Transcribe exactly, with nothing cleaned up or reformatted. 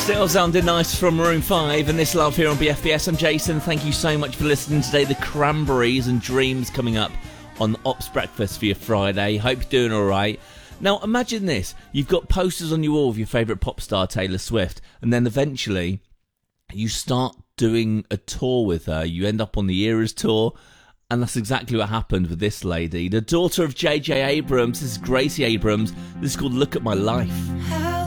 Still sounding nice from Maroon five and this love here on B F B S. I'm Jason. Thank you so much for listening today. The Cranberries and Dreams coming up on Ops Breakfast for your Friday. Hope you're doing all right. Now, imagine this. You've got posters on your wall of your favourite pop star, Taylor Swift, and then eventually you start doing a tour with her. You end up on the Eras tour, and that's exactly what happened with this lady. The daughter of J J Abrams. This is Gracie Abrams. This is called Look at My Life.